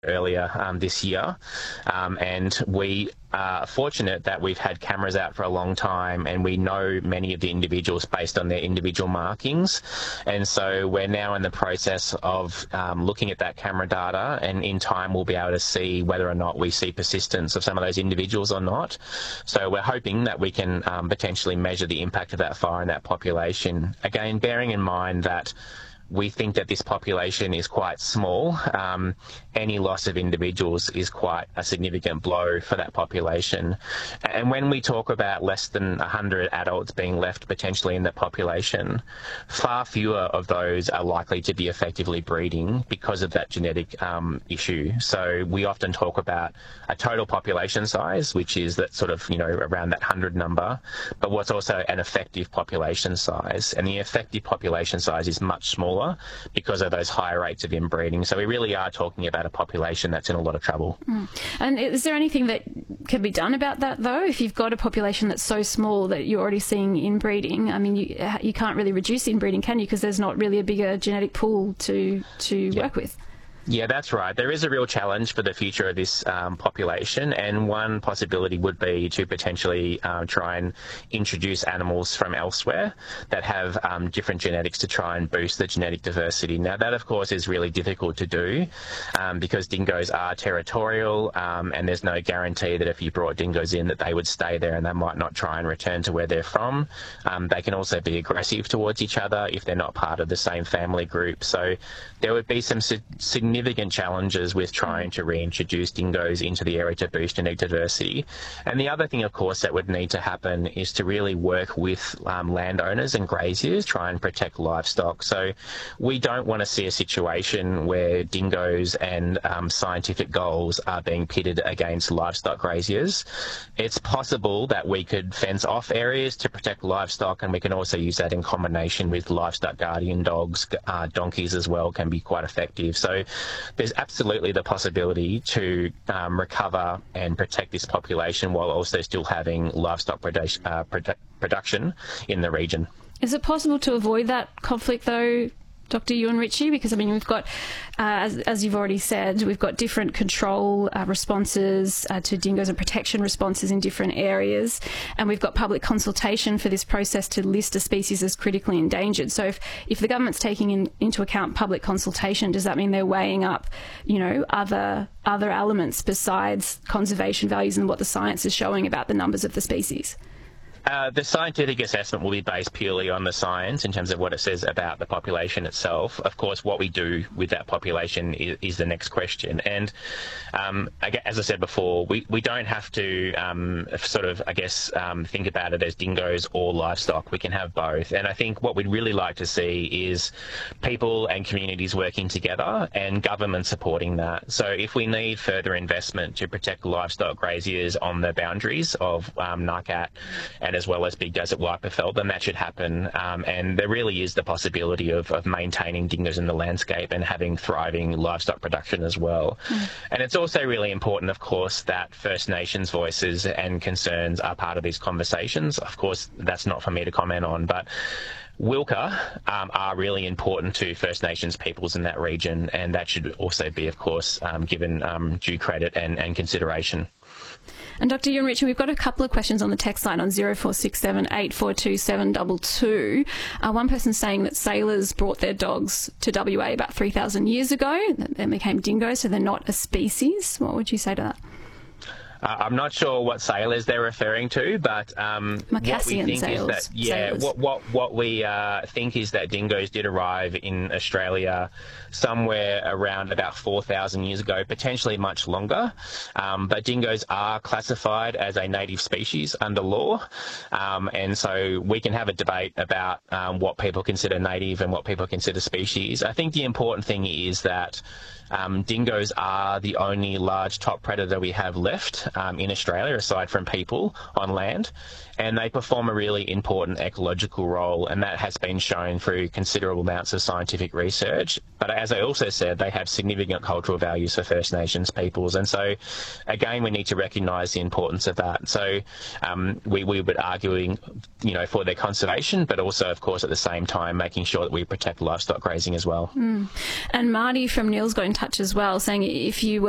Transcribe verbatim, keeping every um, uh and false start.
earlier um, this year, um, and we are fortunate that we've had cameras out for a long time and we know many of the individuals based on their individual markings, and so we're now in the process of um, looking at that camera data, and in time we'll be able to see whether or not we see persistence of some of those individuals or not. So we're hoping that we can um, potentially measure the impact of that fire in that population, again bearing in mind that we think that this population is quite small. Um, any loss of individuals is quite a significant blow for that population. And when we talk about less than one hundred adults being left potentially in the population, far fewer of those are likely to be effectively breeding because of that genetic um, issue. So we often talk about a total population size, which is that sort of, you know, around that one hundred number, but what's also an effective population size. And the effective population size is much smaller because of those higher rates of inbreeding. So we really are talking about a population that's in a lot of trouble. Mm. And is there anything that can be done about that, though? If you've got a population that's so small that you're already seeing inbreeding, I mean, you, you can't really reduce inbreeding, can you? Because there's not really a bigger genetic pool to, to yeah. work with. Yeah, that's right. There is a real challenge for the future of this um, population, and one possibility would be to potentially uh, try and introduce animals from elsewhere that have um, different genetics to try and boost the genetic diversity. Now, that, of course, is really difficult to do um, because dingoes are territorial, um, and there's no guarantee that if you brought dingoes in that they would stay there and they might not try and return to where they're from. Um, they can also be aggressive towards each other if they're not part of the same family group. So there would be some significant significant challenges with trying to reintroduce dingoes into the area to boost genetic diversity. And the other thing, of course, that would need to happen is to really work with um, landowners and graziers, try and protect livestock. So we don't want to see a situation where dingoes and um, scientific goals are being pitted against livestock graziers. It's possible that we could fence off areas to protect livestock, and we can also use that in combination with livestock guardian dogs. Uh, donkeys as well can be quite effective. So there's absolutely the possibility to um, recover and protect this population while also still having livestock produ- uh, produ- production in the region. Is it possible to avoid that conflict, though, Doctor Ewan Ritchie? Because, I mean, we've got, uh, as, as you've already said, we've got different control uh, responses uh, to dingoes and protection responses in different areas, and we've got public consultation for this process to list a species as critically endangered. So if, if the government's taking in, into account public consultation, does that mean they're weighing up, you know, other other elements besides conservation values and what the science is showing about the numbers of the species? Uh, the scientific assessment will be based purely on the science in terms of what it says about the population itself. Of course, what we do with that population is, is the next question. And um, as I said before, we, we don't have to um, sort of, I guess, um, think about it as dingoes or livestock. We can have both. And I think what we'd really like to see is people and communities working together and government supporting that. So if we need further investment to protect livestock graziers on the boundaries of um, Ngarkat and as well as Big Desert Wyperfeld, then that should happen. Um, and there really is the possibility of, of maintaining dingoes in the landscape and having thriving livestock production as well. Mm. And it's also really important, of course, that First Nations voices and concerns are part of these conversations. Of course, that's not for me to comment on, but Wilka um, are really important to First Nations peoples in that region, and that should also be, of course, um, given um, due credit and, and consideration. And Doctor Ewan Ritchie, we've got a couple of questions on the text line on zero four six seven, eight four two, seven two two. Uh, one person saying that sailors brought their dogs to W A about three thousand years ago, that they became dingoes, so they're not a species. What would you say to that? Uh, I'm not sure what sailors they're referring to, but um, what we think sailors, is that yeah, sailors. what what what we uh, think is that dingoes did arrive in Australia somewhere around about four thousand years ago, potentially much longer. Um, but dingoes are classified as a native species under law, um, and so we can have a debate about um, what people consider native and what people consider species. I think the important thing is that Um, dingoes are the only large top predator we have left um, in Australia, aside from people on land, and they perform a really important ecological role, and that has been shown through considerable amounts of scientific research. But as I also said, they have significant cultural values for First Nations peoples, and so again, we need to recognise the importance of that. So um, we, we would arguing, you know, for their conservation, but also, of course, at the same time, making sure that we protect livestock grazing as well. Mm. And Marty from Neil's got in touch as well, saying if you were